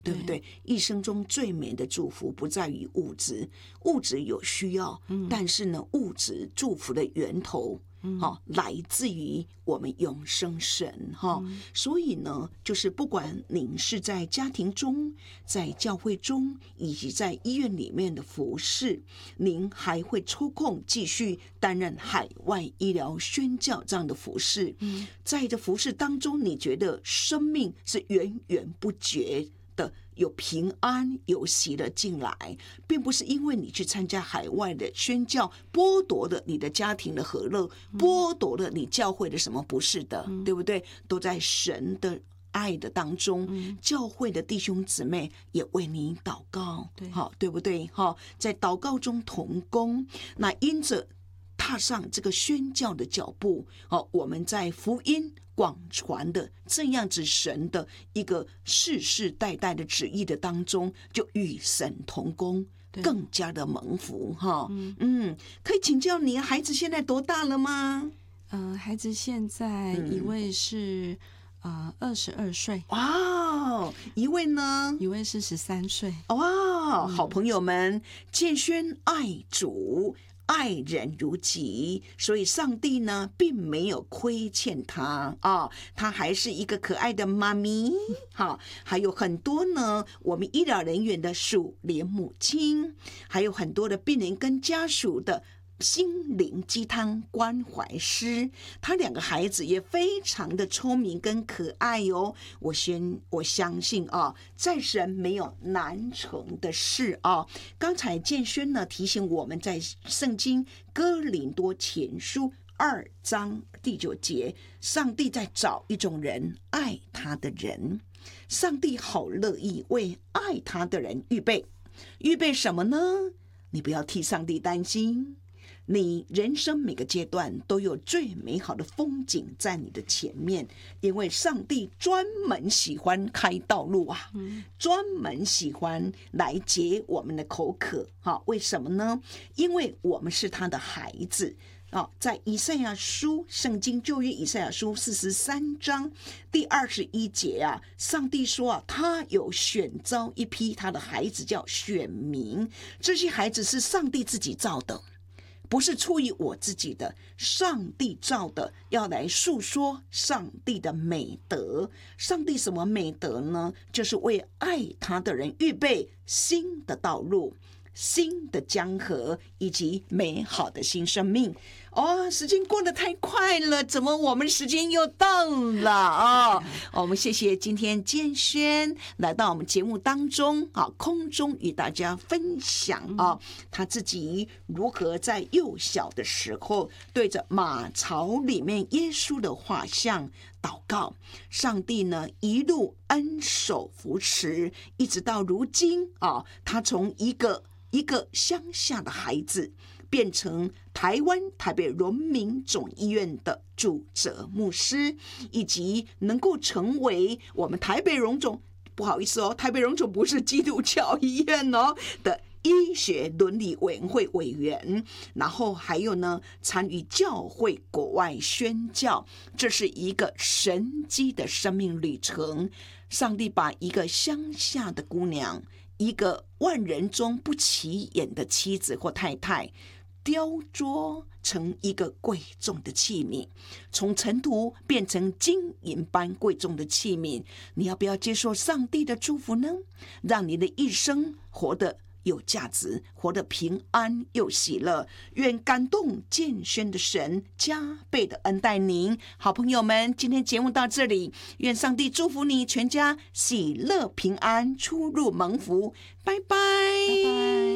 对不对？一生中最美的祝福不在于物质，物质有需要，但是呢，物质祝福的源头来自于我们永生神所以呢，就是不管您是在家庭中、在教会中，以及在医院里面的服侍，您还会抽空继续担任海外医疗宣教这样的服侍。在这服侍当中，你觉得生命是源源不绝的有平安有喜乐进来，并不是因为你去参加海外的宣教剥夺了你的家庭的和乐，剥夺了你教会的什么，不是的，对不对？都在神的爱的当中，教会的弟兄姊妹也为你祷告，对不对？在祷告中同工，那因着踏上这个宣教的脚步，我们在福音广传的这样子神的一个世世代代的旨意的当中，就与神同工，更加的蒙福可以请教你孩子现在多大了吗？ 孩子现在一位是22岁， 哇，一位呢？ 一位是13岁。 哇，好朋友们，建轩爱主，爱人如己，所以上帝呢并没有亏欠他他还是一个可爱的妈咪还有很多呢我们医疗人员的属灵母亲，还有很多的病人跟家属的心灵鸡汤关怀师，他2个孩子也非常的聪明跟可爱我相信在神没有难成的事刚才建轩呢提醒我们，在圣经哥林多前书2章第9节，上帝在找一种人，爱他的人。上帝好乐意为爱他的人预备什么呢？你不要替上帝担心，你人生每个阶段都有最美好的风景在你的前面，因为上帝专门喜欢开道路专门喜欢来解我们的口渴为什么呢？因为我们是他的孩子在以赛亚书，圣经旧约以赛亚书43章第21节上帝说他有选召一批他的孩子叫选民，这些孩子是上帝自己造的，不是出于我自己的，上帝造的，要来诉说上帝的美德。上帝什么美德呢？就是为爱他的人预备新的道路，新的江河，以及美好的新生命。时间过得太快了，怎么我们时间又到了我们谢谢今天建轩来到我们节目当中空中与大家分享他自己如何在幼小的时候对着马槽里面耶稣的画像祷告，上帝呢一路恩手扶持，一直到如今他从一个乡下的孩子变成台湾台北荣民总医院的主责牧师，以及能够成为我们台北荣总，不好意思台北荣总不是基督教医院的医学伦理委员会委员，然后还有呢参与教会国外宣教，这是一个神迹的生命旅程。上帝把一个乡下的姑娘，一个万人中不起眼的妻子或太太，雕琢成一个贵重的器皿，从尘土变成金银般贵重的器皿。你要不要接受上帝的祝福呢？让你的一生活得有价值，活得平安又喜乐。愿感动建轩的神加倍的恩待您。好朋友们，今天节目到这里，愿上帝祝福你全家喜乐平安，出入蒙福。拜拜。